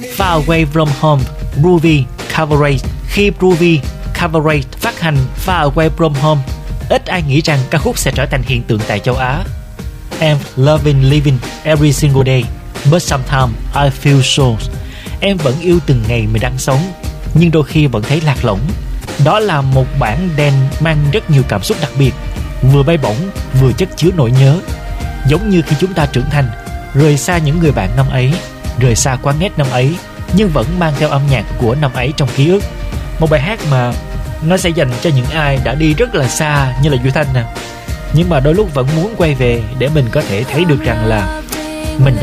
Far Away From Home, Groovy Cabaret. Khi Groovy Cabaret phát hành Far Away From Home, ít ai nghĩ rằng ca khúc sẽ trở thành hiện tượng tại châu Á. I'm loving living every single day, but sometimes I feel so. Em vẫn yêu từng ngày mình đang sống, nhưng đôi khi vẫn thấy lạc lõng. Đó là một bản dance mang rất nhiều cảm xúc đặc biệt, vừa bay bổng vừa chất chứa nỗi nhớ. Giống như khi chúng ta trưởng thành, rời xa những người bạn năm ấy, rời xa quán net năm ấy, nhưng vẫn mang theo âm nhạc của năm ấy trong ký ức. Một bài hát mà nó sẽ dành cho những ai đã đi rất là xa như là Duy Thanh nè, nhưng mà đôi lúc vẫn muốn quay về để mình có thể thấy được rằng là mình đã